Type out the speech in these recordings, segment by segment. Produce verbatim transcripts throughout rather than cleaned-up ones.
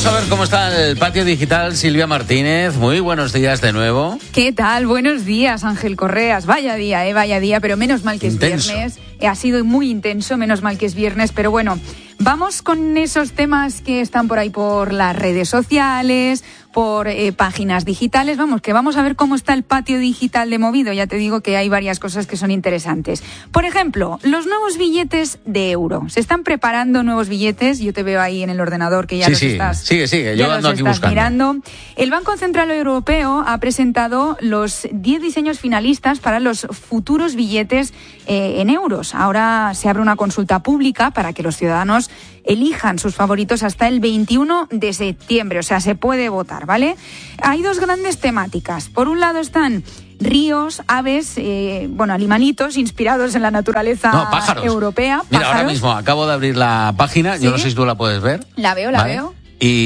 Vamos a ver cómo está el patio digital. Silvia Martínez, muy buenos días de nuevo. ¿Qué tal? Buenos días, Ángel Correas. Vaya día, eh, vaya día, pero menos mal que Intenso. es viernes. Eh, ha sido muy intenso, menos mal que es viernes, pero bueno, vamos con esos temas que están por ahí por las redes sociales, por eh, páginas digitales. Vamos, que vamos a ver cómo está el patio digital de Movido. Ya te digo que hay varias cosas que son interesantes. Por ejemplo, los nuevos billetes de euro. Se están preparando nuevos billetes. Yo te veo ahí en el ordenador que ya sí, los sí, estás, sigue, sigue. Yo ya ando los aquí estás buscando. mirando. El Banco Central Europeo ha presentado los diez diseños finalistas para los futuros billetes eh, en euros. Ahora se abre una consulta pública para que los ciudadanos elijan sus favoritos hasta el veintiuno de septiembre, o sea, se puede votar, ¿vale? Hay dos grandes temáticas. Por un lado están ríos, aves, eh, bueno, animalitos inspirados en la naturaleza no, pájaros. europea. Mira, pájaros. ahora mismo acabo de abrir la página, ¿Sí? Yo no sé si tú la puedes ver. La veo, la ¿vale? veo.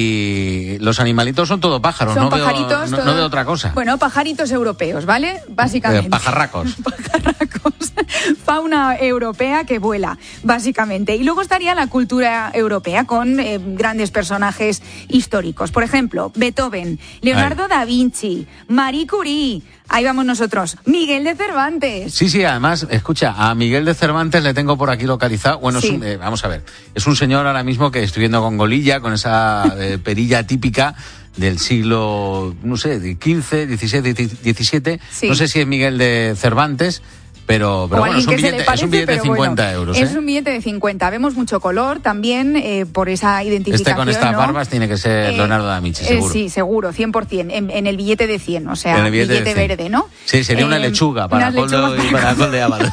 Y los animalitos son todo pájaros, Son no, pajaritos, veo, no, todo... no veo otra cosa. Bueno, pajaritos europeos, ¿vale? Básicamente. Eh, pajarracos. Pajarracos. Fauna europea que vuela, básicamente. Y luego estaría la cultura europea con eh, grandes personajes históricos. Por ejemplo, Beethoven, Leonardo Ay. da Vinci, Marie Curie. Ahí vamos nosotros. Miguel de Cervantes. Sí, sí, además, escucha, a Miguel de Cervantes le tengo por aquí localizado. Bueno, Sí. es un, eh, vamos a ver, es un señor ahora mismo que estoy viendo con golilla, con esa eh, perilla típica del siglo, no sé, de quince, diecisiete, diecisiete. Sí. No sé si es Miguel de Cervantes, pero, pero O bueno, es alguien un que se le billete, parece, es un billete de pero cincuenta bueno, euros. Es ¿eh? un billete de cincuenta. Vemos mucho color también eh, por esa identificación. Este con estas ¿no? barbas tiene que ser Eh, Leonardo da Vinci, eh, seguro. sí, seguro, cien por ciento. En, en el billete de cien, o sea, En el billete billete, de cien. verde, ¿no? Sí, sería una Eh, lechuga para unas Coldo lechugas y para Col de Ábalo.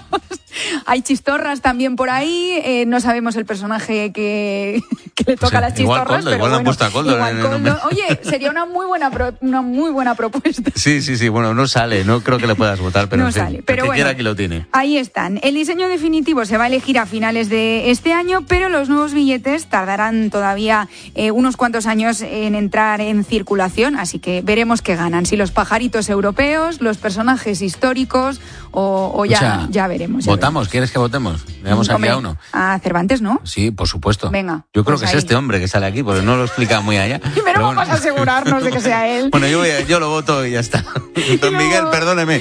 Hay chistorras también por ahí, eh, no sabemos el personaje que, que le toca Sí, a las igual chistorras, Coldo, pero igual le han bueno, puesto a Coldo igual en el Coldo. nombre. Oye, sería una muy buena pro- una muy buena propuesta. Sí, sí, sí, bueno, no sale, no creo que le puedas votar, pero No en fin, sale, el pero que bueno, quiera aquí lo tiene. Ahí están. El diseño definitivo se va a elegir a finales de este año, pero los nuevos billetes tardarán todavía eh, unos cuantos años en entrar en circulación, así que veremos qué ganan, si los pajaritos europeos, los personajes históricos o, o ya, O sea, ya veremos. Ya ¿Votamos? veremos. ¿Quieres que votemos? Le damos aquí Hombre, a uno. a Cervantes, ¿no? Sí, por supuesto. Venga, Yo creo pues que es ahí. este hombre que sale aquí, porque no lo explica muy allá. Primero Pero vamos bueno. a asegurarnos de que sea él. Bueno, yo, voy a- yo lo voto y ya está. Don luego- Miguel, perdóneme.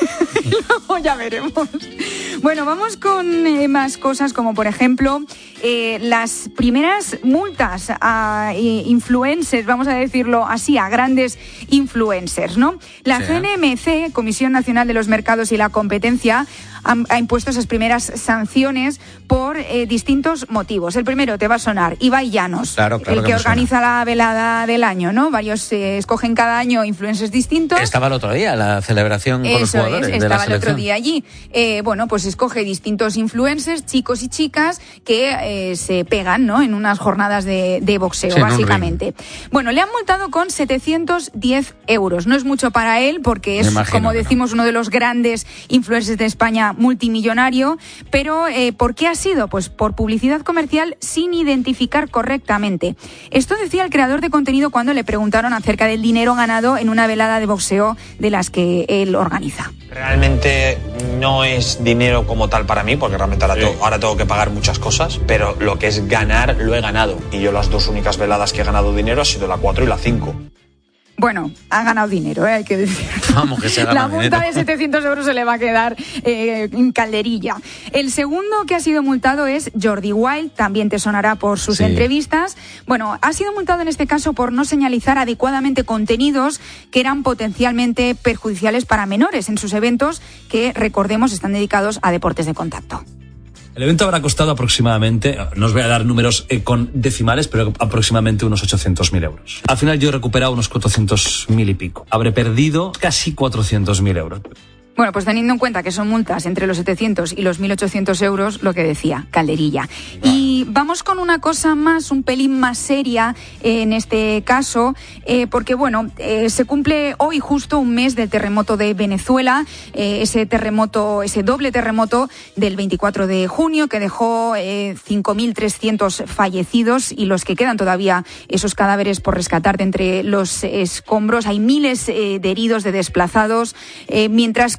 Y luego ya veremos. Bueno, vamos con eh, más cosas, como por ejemplo eh, las primeras multas a eh, influencers, vamos a decirlo así, a grandes influencers, ¿no? La Sí. C N M C, Comisión Nacional de los Mercados y la Competencia, ha, ha impuesto esas primeras sanciones por eh, distintos motivos. El primero te va a sonar, Ibai Llanos, Claro, claro el que que me suena. organiza la velada del año, ¿no? Varios eh, escogen cada año influencers distintos. Estaba el otro día, la celebración con los Eso jugadores es, de la estaba el otro selección. día allí. Eh, bueno, pues escoge distintos influencers, chicos y chicas, que eh, se pegan, ¿no? En unas jornadas de, de boxeo, Sí, en un básicamente. Bueno, le han multado con setecientos diez euros. No es mucho para él, porque Me es, imagino como que no. decimos, uno de los grandes influencers de España, multimillonario. Pero, eh, ¿por qué ha sido? Pues por publicidad comercial sin identificar correctamente. Esto decía el creador de contenido cuando le preguntaron acerca del dinero ganado en una velada de boxeo de las que él organiza. Realmente no es dinero como tal para mí, porque realmente ahora, Sí. to- ahora tengo que pagar muchas cosas, pero lo que es ganar, lo he ganado. Y yo las dos únicas veladas que he ganado dinero ha sido la cuatro y la cinco. Bueno, ha ganado dinero, ¿eh? Hay que decir. Vamos, que se ha ganado La multa dinero. de setecientos euros se le va a quedar eh, en calderilla. El segundo que ha sido multado es Jordi Wild, también te sonará por sus Sí. entrevistas. Bueno, ha sido multado en este caso por no señalizar adecuadamente contenidos que eran potencialmente perjudiciales para menores en sus eventos, que, recordemos, están dedicados a deportes de contacto. El evento habrá costado aproximadamente, no os voy a dar números eh, con decimales, pero aproximadamente unos ochocientos mil euros. Al final yo he recuperado unos cuatrocientos mil y pico. Habré perdido casi cuatrocientos mil euros. Bueno, pues teniendo en cuenta que son multas entre los setecientos y los mil ochocientos euros, lo que decía, calderilla. Y vamos con una cosa más, un pelín más seria eh, en este caso, eh, porque bueno, eh, se cumple hoy justo un mes del terremoto de Venezuela, eh, ese terremoto, ese doble terremoto del veinticuatro de junio que dejó eh, cinco mil trescientos fallecidos y los que quedan todavía esos cadáveres por rescatar de entre los escombros. Hay miles eh, de heridos, de desplazados, eh, mientras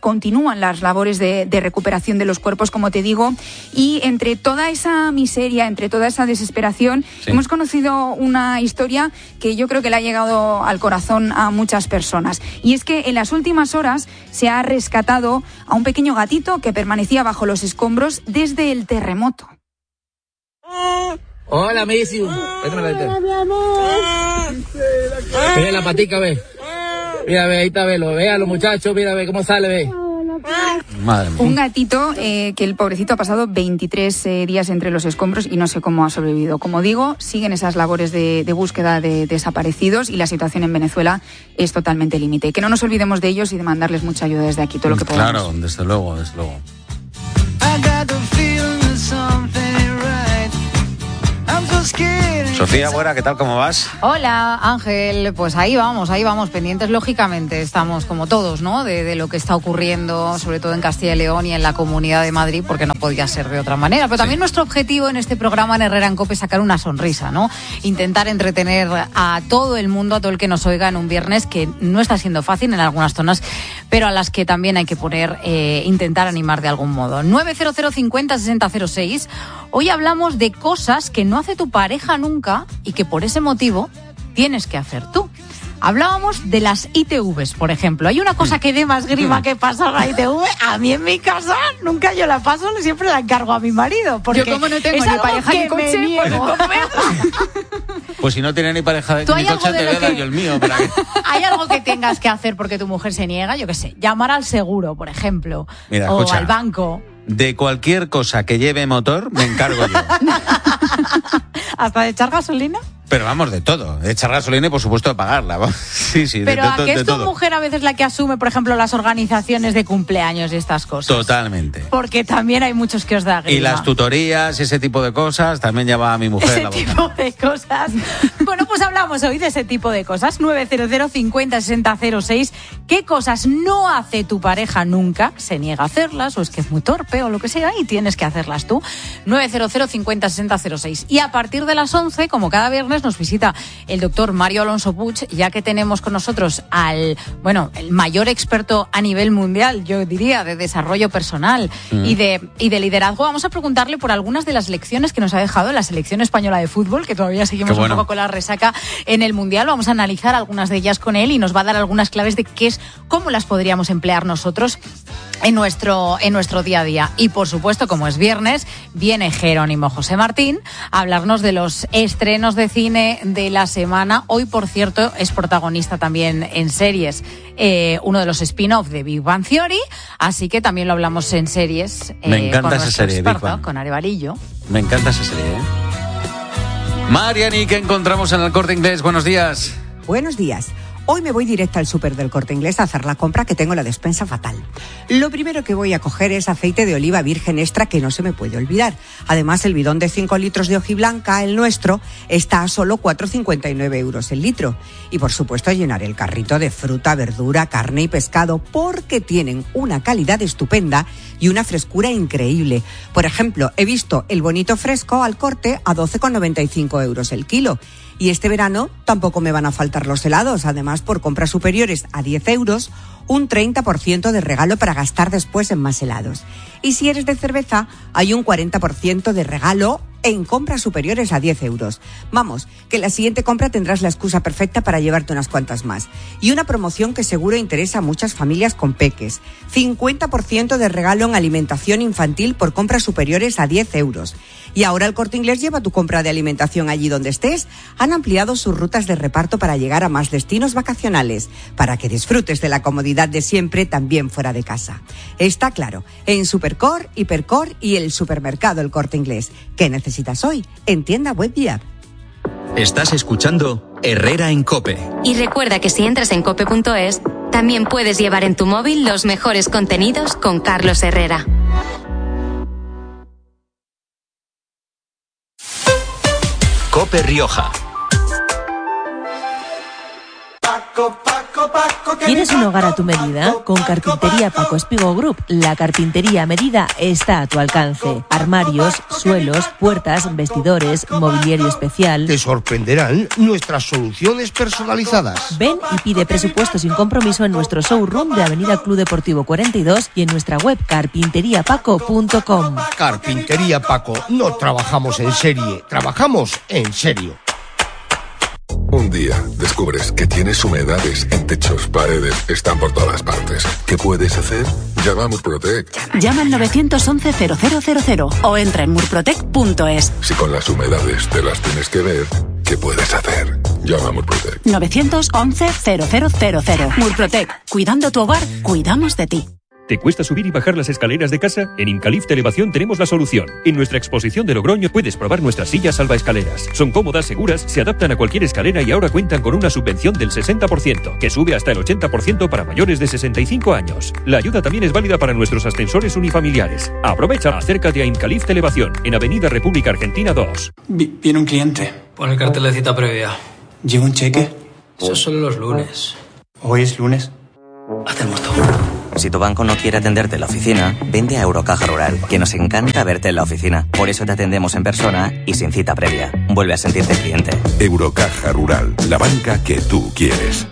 continúan las labores de, de recuperación de los cuerpos, como te digo, y entre toda esa miseria, entre toda esa desesperación, sí. hemos conocido una historia que yo creo que le ha llegado al corazón a muchas personas. Y es que en las últimas horas se ha rescatado a un pequeño gatito que permanecía bajo los escombros desde el terremoto. Hola, Missy. Hola, mi amor. Mira la patica, ve. Mira, ve, ahí está, ve, lo ve a los muchachos, mira, ve cómo sale, ve. Madre mía. Un gatito eh, que el pobrecito ha pasado veintitrés eh, días entre los escombros y no sé cómo ha sobrevivido. Como digo, siguen esas labores de, de búsqueda de desaparecidos y la situación en Venezuela es totalmente límite. Que no nos olvidemos de ellos y de mandarles mucha ayuda desde aquí, todo lo que podamos. Claro, desde luego, desde luego. Sofía, buena, ¿qué tal? ¿Cómo vas? Hola, Ángel. Pues ahí vamos, ahí vamos, pendientes, lógicamente. Estamos como todos, ¿no? De, de lo que está ocurriendo, sobre todo en Castilla y León y en la Comunidad de Madrid, porque no podía ser de otra manera. Pero también sí. Nuestro objetivo en este programa en Herrera en COPE es sacar una sonrisa, ¿no? Intentar entretener a todo el mundo, a todo el que nos oiga en un viernes que no está siendo fácil en algunas zonas, pero a las que también hay que poner, eh, intentar animar de algún modo. nueve cero cero cincuenta sesenta cero seis. Hoy hablamos de cosas que no hace tu pareja nunca y que por ese motivo tienes que hacer tú. Hablábamos de las I T Vs, por ejemplo. Hay una cosa que dé más grima que pasar la I T V. A mí en mi casa nunca yo la paso, siempre la encargo a mi marido. Porque yo como no tengo ni pareja ni coche, pues si no tiene ni pareja ni coche, te voy a dar yo el mío. Para que... ¿Hay algo que tengas que hacer porque tu mujer se niega? Yo qué sé, llamar al seguro, por ejemplo. Mira, o escucha, al banco. De cualquier cosa que lleve motor, me encargo yo. ¿Hasta de echar gasolina? Pero vamos, de todo. De echar gasolina y, por supuesto, de pagarla. Sí, sí, Pero de, de, de, ¿a qué de es tu todo. mujer a veces la que asume, por ejemplo, las organizaciones de cumpleaños y estas cosas? Totalmente. Porque también hay muchos que os da grima. Y las tutorías, ese tipo de cosas, también lleva a mi mujer ese la boca. Ese tipo de cosas. Bueno, pues hablamos hoy de ese tipo de cosas. nueve cero cero cincuenta sesenta cero seis. ¿Qué cosas no hace tu pareja nunca? Se niega a hacerlas, o es que es muy torpe, o lo que sea, y tienes que hacerlas tú. nueve cero cero cincuenta sesenta cero seis. Y a partir de las once, como cada viernes, nos visita el doctor Mario Alonso Puig, ya que tenemos con nosotros al, bueno, el mayor experto a nivel mundial, yo diría, de desarrollo personal mm. y de y de liderazgo. Vamos a preguntarle por algunas de las lecciones que nos ha dejado la selección española de fútbol, que todavía seguimos bueno. un poco con la resaca en el Mundial. Vamos a analizar algunas de ellas con él y nos va a dar algunas claves de qué es, cómo las podríamos emplear nosotros en nuestro, en nuestro día a día. Y por supuesto, como es viernes, viene Jerónimo José Martín a hablarnos de los estrenos de cine de la semana. Hoy, por cierto, es protagonista también en series, eh, uno de los spin-off de Big Bang Theory, así que también lo hablamos en series. Eh, Me encanta con esa serie, experto, Big Bang. Con Arevalillo. Me encanta esa serie, ¿eh? Mariani, ¿qué encontramos en el Corte Inglés? Buenos días. Buenos días. Hoy me voy directa al súper del Corte Inglés a hacer la compra, que tengo la despensa fatal. Lo primero que voy a coger es aceite de oliva virgen extra, que no se me puede olvidar. Además, el bidón de cinco litros de hojiblanca, el nuestro, está a solo cuatro cincuenta y nueve euros el litro. Y por supuesto, llenar el carrito de fruta, verdura, carne y pescado, porque tienen una calidad estupenda y una frescura increíble. Por ejemplo, he visto el bonito fresco al corte a doce con noventa y cinco euros el kilo. Y este verano tampoco me van a faltar los helados. Además, por compras superiores a diez euros, un treinta por ciento de regalo para gastar después en más helados. Y si eres de cerveza, hay un cuarenta por ciento de regalo en compras superiores a diez euros. Vamos, que en la siguiente compra tendrás la excusa perfecta para llevarte unas cuantas más. Y una promoción que seguro interesa a muchas familias con peques. cincuenta por ciento de regalo en alimentación infantil por compras superiores a diez euros. Y ahora el Corte Inglés lleva tu compra de alimentación allí donde estés. Han ampliado sus rutas de reparto para llegar a más destinos vacacionales, para que disfrutes de la comodidad de siempre también fuera de casa. Está claro, en Supercor, Hipercor y el supermercado El Corte Inglés. ¿Qué necesitas hoy? En tienda web y app. Estás escuchando Herrera en COPE. Y recuerda que si entras en cope punto es, también puedes llevar en tu móvil los mejores contenidos con Carlos Herrera. COPE Rioja. Paco, Paco, Paco, ¿Quieres un hogar a tu medida? Con Carpintería Paco Espigo Group, la carpintería a medida está a tu alcance. Armarios, suelos, puertas, vestidores, mobiliario especial. Te sorprenderán nuestras soluciones personalizadas. Ven y pide presupuesto sin compromiso en nuestro showroom de Avenida Club Deportivo cuarenta y dos y en nuestra web carpintería paco punto com. Carpintería Paco, no trabajamos en serie, trabajamos en serio. Un día descubres que tienes humedades en techos, paredes, están por todas partes. ¿Qué puedes hacer? Llama a Murprotec. Llama al nueve once cero cero cero cero o entra en murprotec punto es. Si con las humedades te las tienes que ver, ¿qué puedes hacer? Llama a Murprotec. nueve once cero cero cero cero. Murprotec. Cuidando tu hogar, cuidamos de ti. ¿Te cuesta subir y bajar las escaleras de casa? En Incalift Elevación tenemos la solución. En nuestra exposición de Logroño puedes probar nuestras sillas salvaescaleras. Son cómodas, seguras, se adaptan a cualquier escalera y ahora cuentan con una subvención del sesenta por ciento, que sube hasta el ochenta por ciento para mayores de sesenta y cinco años. La ayuda también es válida para nuestros ascensores unifamiliares. Aprovecha, acércate a Incalift Elevación, en Avenida República Argentina dos. Vi- viene un cliente. Pon el cartel de cita previa. ¿Lleva un cheque? Esos son los lunes. ¿Hoy es lunes? Hacemos todo. Si tu banco no quiere atenderte en la oficina, vende a Eurocaja Rural, que nos encanta verte en la oficina. Por eso te atendemos en persona y sin cita previa. Vuelve a sentirte cliente. Eurocaja Rural, la banca que tú quieres.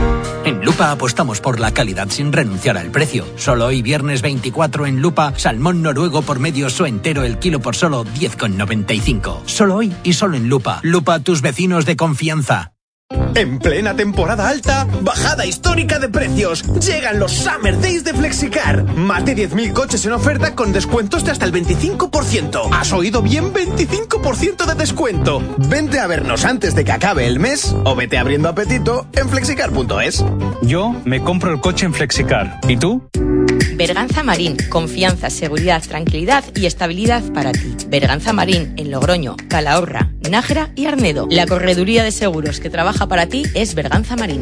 En Lupa apostamos por la calidad sin renunciar al precio. Solo hoy, viernes veinticuatro, en Lupa, salmón noruego por medio oso entero el kilo por solo diez con noventa y cinco. Solo hoy y solo en Lupa. Lupa, tus vecinos de confianza. En plena temporada alta, bajada histórica de precios. Llegan los Summer Days de Flexicar. Más de diez mil coches en oferta con descuentos de hasta el veinticinco por ciento. ¿Has oído bien? veinticinco por ciento de descuento. Vente a vernos antes de que acabe el mes o vete abriendo apetito en flexicar punto es. Yo me compro el coche en Flexicar. ¿Y tú? Berganza Marín, confianza, seguridad, tranquilidad y estabilidad para ti. Berganza Marín, en Logroño, Calahorra, Nájera y Arnedo. La correduría de seguros que trabaja para ti es Berganza Marín.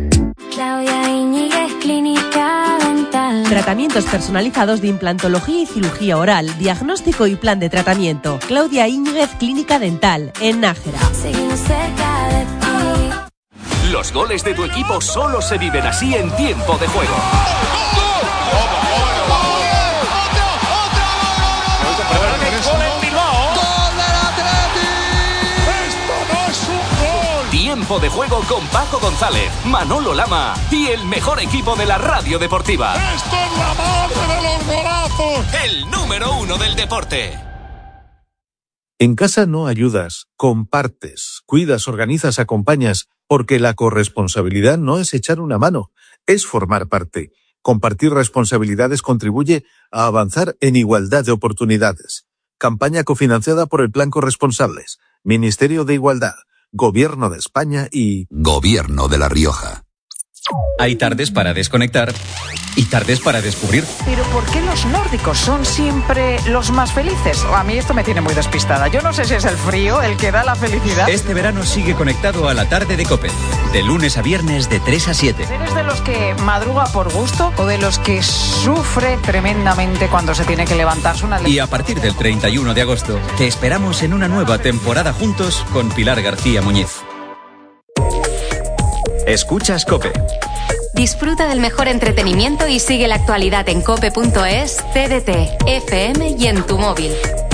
Claudia Iñiguez, Clínica Dental. Tratamientos personalizados de implantología y cirugía oral, diagnóstico y plan de tratamiento. Claudia Íñiguez, Clínica Dental, en Nájera. Seguimos cerca de ti. Los goles de tu equipo solo se viven así en tiempo de juego. Tiempo de juego con Paco González, Manolo Lama y el mejor equipo de la radio deportiva. ¡Esto es la madre de los golazos! El número uno del deporte. En casa no ayudas, compartes, cuidas, organizas, acompañas, porque la corresponsabilidad no es echar una mano, es formar parte. Compartir responsabilidades contribuye a avanzar en igualdad de oportunidades. Campaña cofinanciada por el Plan Corresponsables, Ministerio de Igualdad, Gobierno de España y Gobierno de La Rioja. Hay tardes para desconectar y tardes para descubrir. Pero ¿por qué los nórdicos son siempre los más felices? A mí esto me tiene muy despistada. Yo no sé si es el frío el que da la felicidad. Este verano sigue conectado a la tarde de COPE, de lunes a viernes de tres a siete. ¿Eres de los que madruga por gusto o de los que sufre tremendamente cuando se tiene que levantarse una... Y a partir del treinta y uno de agosto te esperamos en una nueva temporada juntos con Pilar García Muñiz. Escuchas COPE. Disfruta del mejor entretenimiento y sigue la actualidad en cope punto es, T D T, F M y en tu móvil.